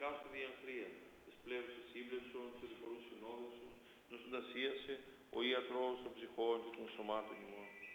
σου διαχρία, της πλεύσης σύμπλευσον, της χωρούς συνόδευσον, νοσοντασίασε, ο ιατρός των ψυχών και των σωμάτων ημών.